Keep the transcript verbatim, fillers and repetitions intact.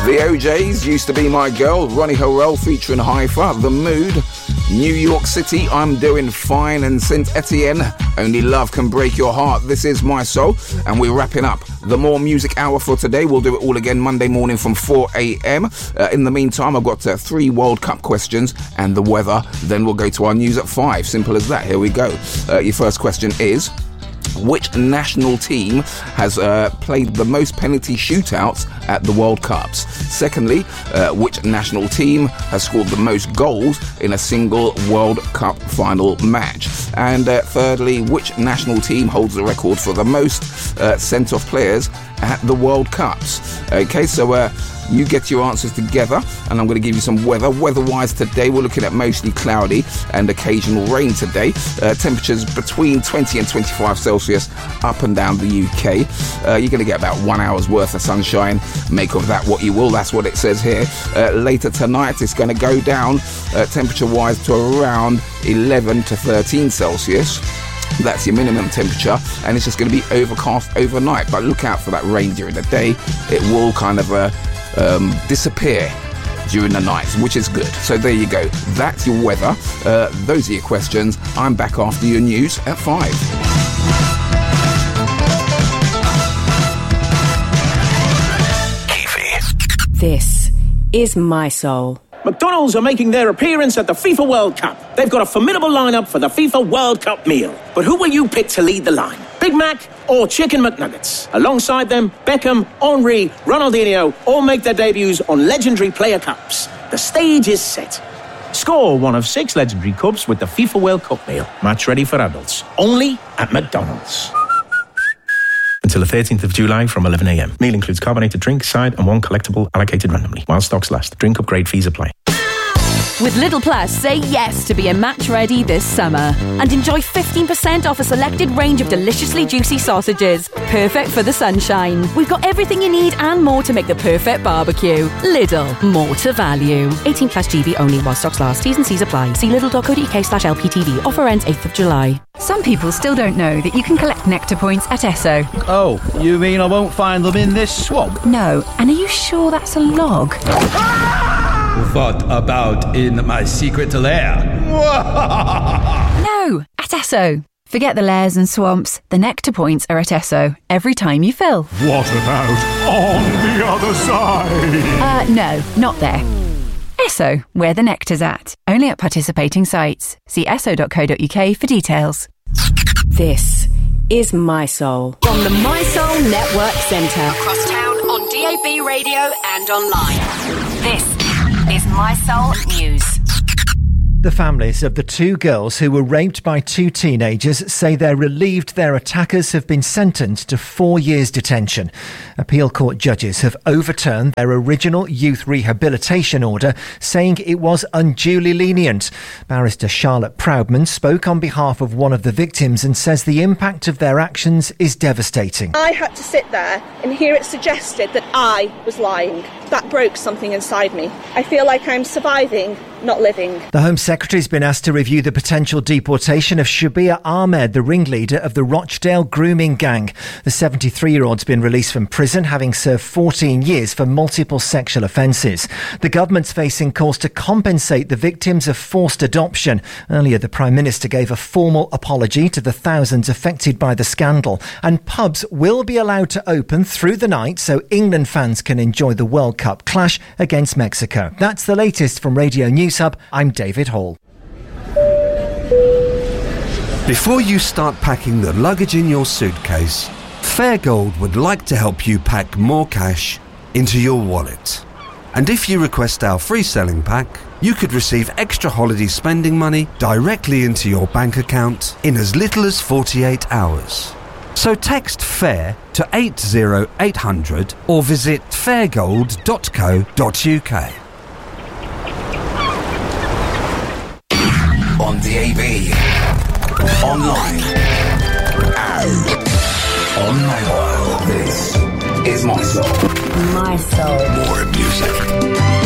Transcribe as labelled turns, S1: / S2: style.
S1: The O Js, Used to Be My Girl, Ronnie Harrell featuring Haifa, The Mood, New York City, I'm Doing Fine, and Saint Etienne, Only Love Can Break Your Heart. This is My Soul, and we're wrapping up the More Music Hour for today. We'll do it all again Monday morning from four a.m. Uh, in the meantime, I've got uh, three World Cup questions and the weather. Then we'll go to our news at five. Simple as that. Here we go. Uh, your first question is, which national team has uh, played the most penalty shootouts at the World Cups? Secondly, uh, which national team has scored the most goals in a single World Cup final match? And uh, thirdly, which national team holds the record for the most uh, sent-off players at the World Cups? Okay, so uh, you get your answers together, and I'm going to give you some weather. Weather-wise today, we're looking at mostly cloudy and occasional rain today. Uh, temperatures between twenty and twenty-five Celsius up and down the U K. Uh, you're going to get about one hour's worth of sunshine. Make of that what you will. That's what it says here. Uh, later tonight, it's going to go down uh, temperature-wise to around eleven to thirteen Celsius. That's your minimum temperature, and it's just going to be overcast overnight. But look out for that rain during the day. It will kind of uh, um, disappear during the night, which is good. So there you go. That's your weather. Uh, those are your questions. I'm back after your news at five.
S2: This is My Soul.
S3: McDonald's are making their appearance at the FIFA World Cup. They've got a formidable lineup for the FIFA World Cup meal. But who will you pick to lead the line? Big Mac or Chicken McNuggets? Alongside them, Beckham, Henry, Ronaldinho all make their debuts on legendary player cups. The stage is set. Score one of six legendary cups with the FIFA World Cup meal. Match ready for adults. Only at McDonald's.
S4: Until the thirteenth of July from eleven a.m. Meal includes carbonated drink, side and one collectible allocated randomly. While stocks last. Drink upgrade fees apply.
S5: With Lidl Plus, say yes to being match ready this summer and enjoy fifteen percent off a selected range of deliciously juicy sausages. Perfect for the sunshine. We've got everything you need and more to make the perfect barbecue. Lidl, more to value. eighteen plus G B only while stocks last. T's and C's apply. See lidl.co.uk slash LPTV. Offer ends eighth of July.
S6: Some people still don't know that you can collect Nectar points at Esso.
S7: Oh, you mean I won't find them in this swamp?
S6: No, and are you sure that's a log?
S7: What about in my secret lair?
S6: No, at Esso. Forget the lairs and swamps. The Nectar points are at Esso every time you fill.
S8: What about on the other side?
S6: Uh, no, not there. Esso, where the nectar's at. Only at participating sites. See esso dot co dot uk for details.
S2: This is My Soul.
S5: From the My Soul Network Centre.
S2: Across town on D A B radio and online. This is My Soul News.
S9: The families of the two girls who were raped by two teenagers say they're relieved their attackers have been sentenced to four years detention. Appeal court judges have overturned their original youth rehabilitation order, saying it was unduly lenient. Barrister Charlotte Proudman spoke on behalf of one of the victims and says the impact of their actions is devastating.
S10: I had to sit there and hear it suggested that I was lying. That broke something inside me. I feel like I'm surviving, not living.
S9: The Home Secretary's been asked to review the potential deportation of Shabir Ahmed, the ringleader of the Rochdale grooming gang. The seventy-three-year-old's been released from prison, having served fourteen years for multiple sexual offences. The government's facing calls to compensate the victims of forced adoption. Earlier, the Prime Minister gave a formal apology to the thousands affected by the scandal. And pubs will be allowed to open through the night so England fans can enjoy the World Cup clash against Mexico. That's the latest from Radio News Hub. I'm David Hall.
S11: Before you start packing the luggage in your suitcase, Fairgold would like to help you pack more cash into your wallet. And if you request our free selling pack, you could receive extra holiday spending money directly into your bank account in as little as forty-eight hours. So text FAIR to eight zero eight hundred or visit fairgold dot co dot uk.
S1: On D A B, online, and on mobile. This is My Soul.
S2: My Soul.
S1: More music.